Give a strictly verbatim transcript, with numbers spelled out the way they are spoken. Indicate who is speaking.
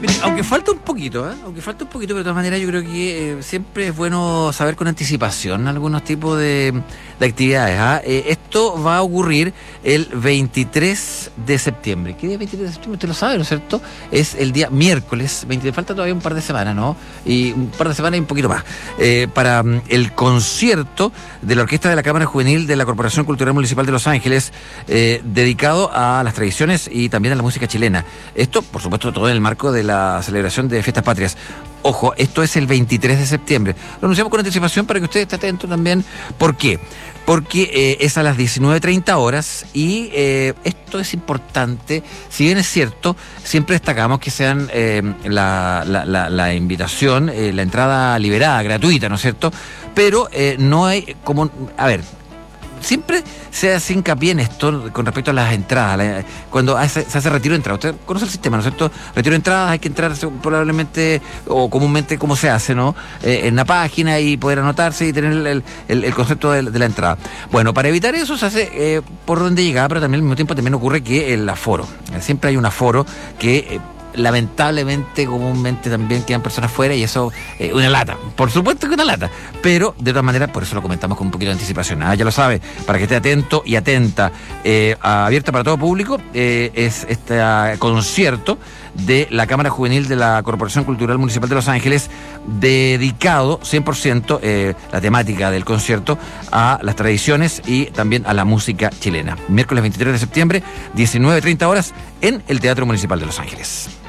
Speaker 1: Mire, aunque falta un poquito, ¿eh? aunque falta un poquito, pero de todas maneras yo creo que eh, siempre es bueno saber con anticipación algunos tipos de, de actividades. ¿ah? Eh, esto va a ocurrir el veintitrés de septiembre. ¿Qué día es veintitrés de septiembre? Usted lo sabe, ¿no es cierto? Es el día miércoles, veinte, falta todavía un par de semanas, ¿no? Y un par de semanas y un poquito más. Eh, para um, el concierto de la Orquesta de la Cámara Juvenil de la Corporación Cultural Municipal de Los Ángeles, eh, dedicado a las tradiciones y también a la música chilena. Esto, por supuesto, todo en el marco de la celebración de Fiestas Patrias. Ojo, esto es el veintitrés de septiembre. Lo anunciamos con anticipación para que usted esté atento también. ¿Por qué? Porque eh, es a las diecinueve treinta horas y eh, esto es importante. Si bien es cierto, siempre destacamos que sean eh, la, la, la, la invitación, eh, la entrada liberada, gratuita, ¿no es cierto? Pero eh, no hay como... A ver... Siempre se hace hincapié en esto con respecto a las entradas. La, cuando hace, se hace retiro de entradas, usted conoce el sistema, ¿no es cierto? Retiro de entradas, hay que entrar probablemente o comúnmente como se hace, ¿no? Eh, en la página y poder anotarse y tener el, el, el concepto de, de la entrada. Bueno, para evitar eso se hace eh, por donde llegada, pero también al mismo tiempo también ocurre que el aforo. Siempre hay un aforo que... Eh, lamentablemente, comúnmente también quedan personas fuera y eso, eh, una lata, por supuesto que una lata, pero de todas maneras, por eso lo comentamos con un poquito de anticipación. Ah, ya lo sabe, para que esté atento y atenta. Eh, abierta para todo público, eh, es este uh, concierto de la Cámara Juvenil de la Corporación Cultural Municipal de Los Ángeles, dedicado cien por ciento, eh, la temática del concierto, a las tradiciones y también a la música chilena. Miércoles veintitrés de septiembre, diecinueve treinta horas, en el Teatro Municipal de Los Ángeles.